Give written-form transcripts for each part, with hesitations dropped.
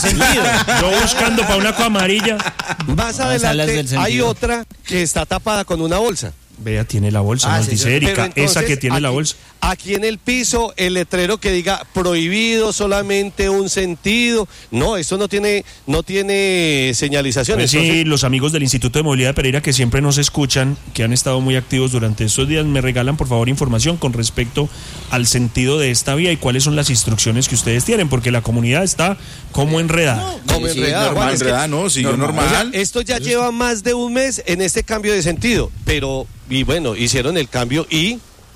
sentido. Yo buscando para una cosa amarilla. Más adelante hay otra que está tapada con una bolsa. Vea, tiene la bolsa, nos dice Erika, entonces, esa que tiene la bolsa. Aquí en el piso, el letrero que diga prohibido, solamente un sentido. No, eso no tiene señalización. Pues sí, los amigos del Instituto de Movilidad de Pereira que siempre nos escuchan, que han estado muy activos durante estos días, me regalan por favor información con respecto al sentido de esta vía y cuáles son las instrucciones que ustedes tienen, porque la comunidad está como enredada. Siguió normal. O sea, esto ya lleva más de un mes en este cambio de sentido, pero, y bueno, hicieron el cambio y...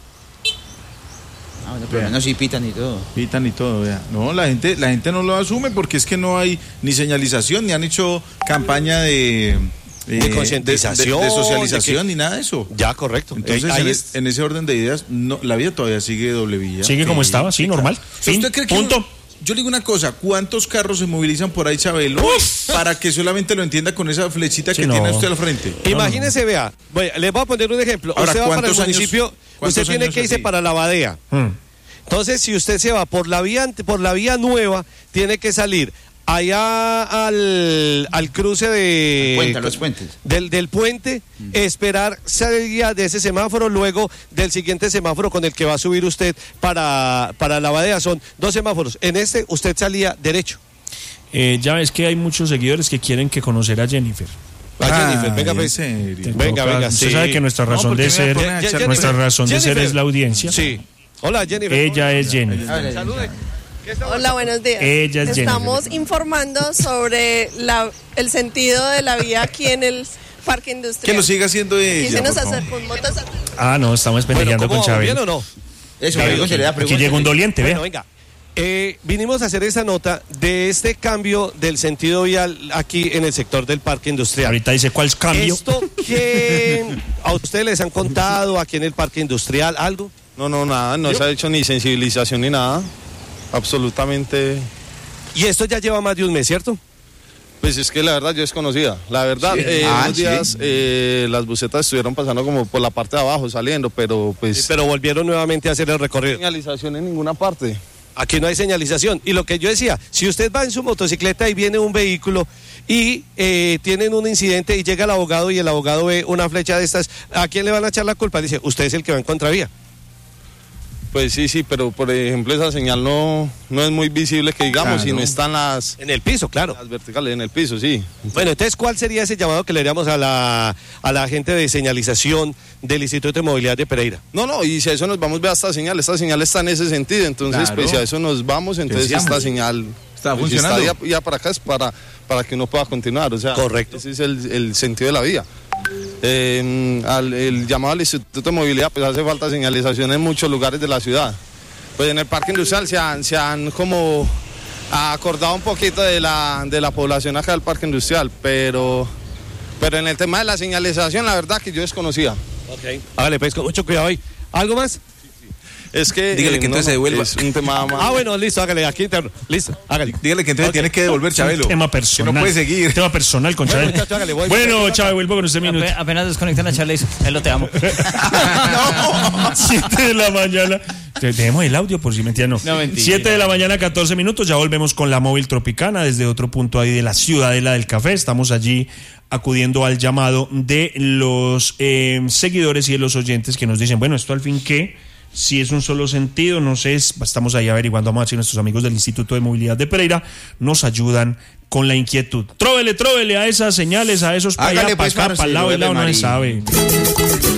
Pero no, sí pitan y todo. Pitan y todo, vea. No, la gente no lo asume porque es que no hay ni señalización, ni han hecho campaña de concientización, de socialización, ni nada de eso. Ya, correcto. Entonces, en ese orden de ideas, no, la vía todavía sigue doble vía. Sigue como estaba, sí, normal. Fin, ¿Usted cree que punto. Yo le digo una cosa, ¿cuántos carros se movilizan por ahí, Chabelo? Para que solamente lo entienda con esa flechita que tiene usted al frente. Imagínese, vea, bueno, les voy a poner un ejemplo. Ahora, usted va para el municipio, usted tiene que irse para la Badea. Entonces, si usted se va por la vía nueva, tiene que salir allá al cruce los puentes. Del puente, esperar salida de ese semáforo, luego del siguiente semáforo con el que va a subir usted para la Badea. Son 2 semáforos. En este, usted salía derecho. Ya ves que hay muchos seguidores que quieren que conocer a Jennifer. Jennifer, venga, pues. Venga. Usted sabe que nuestra razón de ser, es la audiencia. Sí. Hola, Jennifer. Ella es Jennifer. Salude. Hola, buenos días. Ella es Estamos informando sobre el sentido de la vía aquí en el Parque Industrial. Que lo siga haciendo ella. Aquí se nos acercó un motociclista. No, estamos pendejeando con Chávez. ¿Bien o no? Eso, Aquí llega un doliente, vea. Venga. Vinimos a hacer esa nota de este cambio del sentido vial aquí en el sector del Parque Industrial. Ahorita dice, ¿cuál es cambio? ¿Esto que a ustedes les han contado aquí en el Parque Industrial algo? No, nada, no se ha hecho ni sensibilización ni nada, absolutamente. Y esto ya lleva más de un mes, ¿cierto? Pues es que la verdad yo desconocida, la verdad, unos días las busetas estuvieron pasando como por la parte de abajo saliendo, pero pues... Sí, pero volvieron nuevamente a hacer el recorrido. Señalización en ninguna parte. Aquí no hay señalización. Y lo que yo decía, si usted va en su motocicleta y viene un vehículo y tienen un incidente y llega el abogado y el abogado ve una flecha de estas, ¿a quién le van a echar la culpa? Dice, usted es el que va en contravía. Pues sí, pero por ejemplo esa señal no es muy visible que digamos, si no están las... En el piso, claro. Las verticales, en el piso, sí. Bueno, entonces, ¿cuál sería ese llamado que le haríamos a la gente de señalización del Instituto de Movilidad de Pereira? No, y si a eso nos vamos, vea esta señal está en ese sentido, entonces pues si a eso nos vamos, entonces esta señal... Está funcionando. Está ya para acá es para que uno pueda continuar, o sea... Correcto. Ese es el sentido de la vía. El llamado al Instituto de Movilidad, pues hace falta señalización en muchos lugares de la ciudad. Pues en el Parque Industrial se han como acordado un poquito de la población acá del Parque Industrial, pero en el tema de la señalización, la verdad que yo desconocía. Ok. Hágale, pues, con mucho cuidado ahí. ¿Algo más? Es que... Dígale que entonces se devuelva. Es un tema más... Bueno, listo, hágale, aquí interno. Listo, hágale. Dígale que entonces tiene que devolver, Chabelo. Tema personal. Que no puede seguir. Tema personal con Chávez. Bueno, Chávez, vuelvo con usted minuto. Apenas desconectan a Chávez, él lo te amo. 7 de la mañana. Tenemos el audio por si mentira, no. 7 de la mañana, 14 minutos. Ya volvemos con la móvil Tropicana desde otro punto ahí de la Ciudadela del Café. Estamos allí acudiendo al llamado de los seguidores y de los oyentes que nos dicen, bueno, esto al fin qué, si es un solo sentido, no sé, estamos ahí averiguando, vamos a ver si nuestros amigos del Instituto de Movilidad de Pereira nos ayudan con la inquietud. Tróvele a esas señales, a esos para allá, para acá, para el lado, no se sabe.